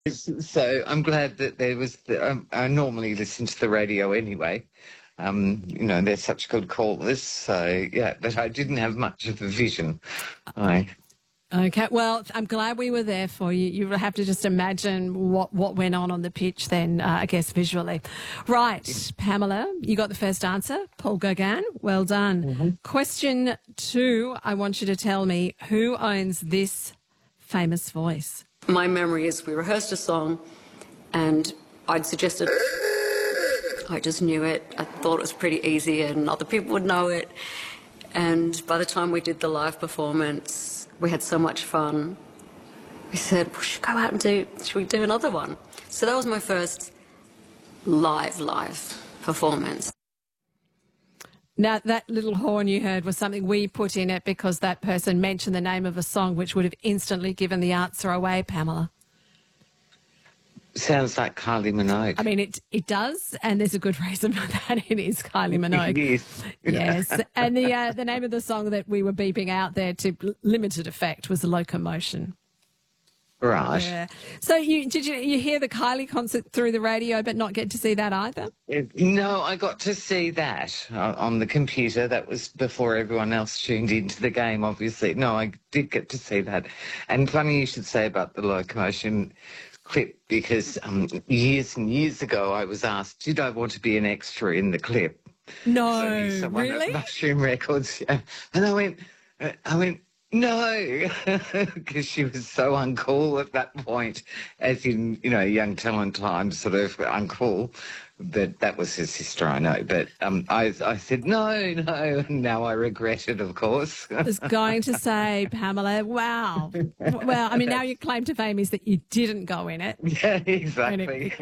So I'm glad that there was. I normally listen to the radio anyway. They're such good callers. So yeah, but I didn't have much of a vision. Okay, well, I'm glad we were there for you. You have to just imagine what went on the pitch then, I guess, visually. Right, Pamela, you got the first answer. Paul Gauguin, well done. Mm-hmm. Question 2, I want you to tell me who owns this famous voice. My memory is we rehearsed a song and I'd suggested, I just knew it. I thought it was pretty easy and other people would know it. And by the time we did the live performance, we had so much fun. We said, we should go out and should we do another one? So that was my first live performance. Now, that little horn you heard was something we put in it because that person mentioned the name of a song, which would have instantly given the answer away, Pamela. Sounds like Kylie Minogue. I mean, it does, and there's a good reason for that. It is Kylie Minogue. Yes. And the name of the song that we were beeping out there to limited effect was Locomotion. Right. Yeah. So did you hear the Kylie concert through the radio but not get to see that either? No, I got to see that on the computer. That was before everyone else tuned into the game, obviously. No, I did get to see that. And funny you should say about the Locomotion clip, because years and years ago I was asked, did I want to be an extra in the clip? No, really? At Mushroom Records, yeah. And I went, no, because she was so uncool at that point, as in, young talent time, sort of uncool. But that was her sister, I know. But I said, no, and now I regret it, of course. I was going to say, Pamela, wow. Well, I mean, now your claim to fame is that you didn't go in it. Yeah, exactly.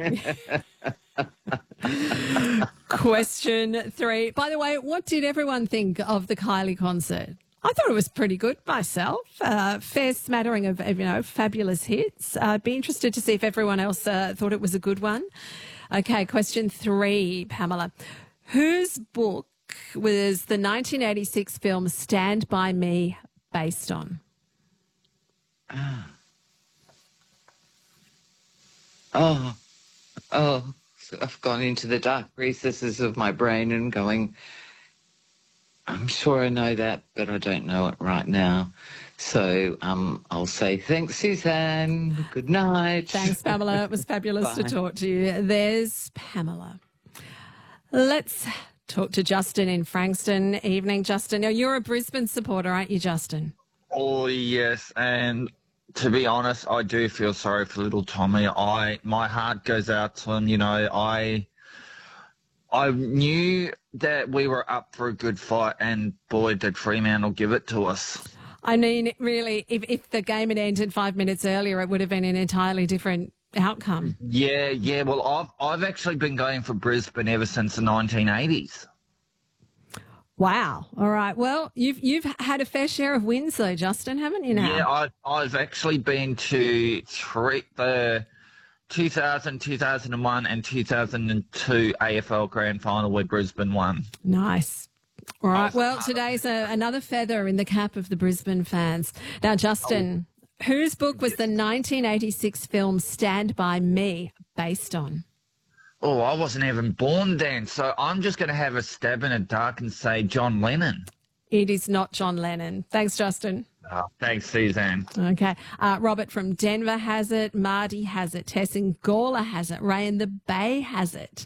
Question 3. By the way, what did everyone think of the Kylie concert? I thought it was pretty good myself. Fair smattering of, fabulous hits. I'd be interested to see if everyone else thought it was a good one. Okay, question 3, Pamela. Whose book was the 1986 film Stand By Me based on? Oh, so I've gone into the dark recesses of my brain and going, I'm sure I know that, but I don't know it right now. So I'll say thanks, Suzanne. Good night. Thanks, Pamela. It was fabulous to talk to you. There's Pamela. Let's talk to Justin in Frankston. Evening, Justin. Now, you're a Brisbane supporter, aren't you, Justin? Oh, yes. And to be honest, I do feel sorry for little Tommy. My heart goes out to him. I knew that we were up for a good fight, and boy, did Fremantle give it to us. I mean, really, if the game had ended 5 minutes earlier, it would have been an entirely different outcome. Yeah. Well, I've actually been going for Brisbane ever since the 1980s. Wow. All right. Well, you've had a fair share of wins, though, Justin, haven't you now? Yeah, I've actually been to the 2000, 2001 and 2002 AFL Grand Final where Brisbane won. Nice. All right. Well, today's another feather in the cap of the Brisbane fans. Now, Justin, whose book was the 1986 film Stand By Me based on? Oh, I wasn't even born then, so I'm just going to have a stab in the dark and say John Lennon. It is not John Lennon. Thanks, Justin. Thanks, Suzanne. Okay. Robert from Denver has it. Marty has it. Tess in Gawler has it. Ray in the Bay has it.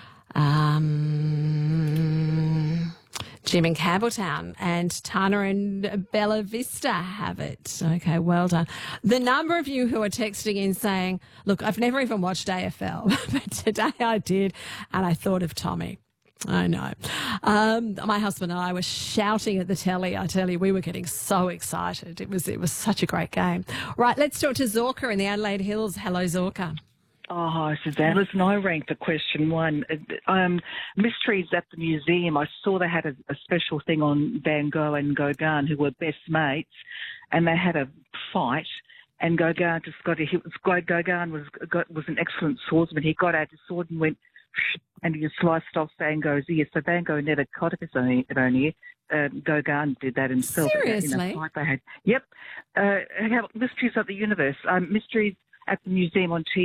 Jim in Campbelltown and Tana in Bella Vista have it. Okay, well done. The number of you who are texting in saying, look, I've never even watched AFL, but today I did, and I thought of Tommy. I know. My husband and I were shouting at the telly. I tell you, we were getting so excited. It was such a great game. Right, let's talk to Zorka in the Adelaide Hills. Hello, Zorka. Oh, hi, Suzanne. Listen, I ranked for question 1. Mysteries at the museum. I saw they had a special thing on Van Gogh and Gauguin, who were best mates, and they had a fight. And Gauguin Gauguin was an excellent swordsman. He got out his sword and went, and he sliced off Van Gogh's ear. So Van Gogh never cut off his own ear. Gauguin did that himself. Seriously? In a fight they had. Yep. Mysteries of the Universe. Mysteries at the museum on TV.